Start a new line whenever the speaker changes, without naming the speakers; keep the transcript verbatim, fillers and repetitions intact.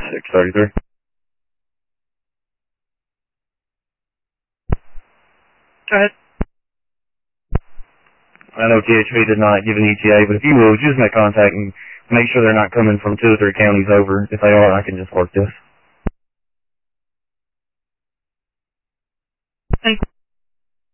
six thirty-three. Go ahead. I know T H P did not give an E T A, but if you will, just make contact and make sure they're not coming from two or three counties over. If they are, I can just work this.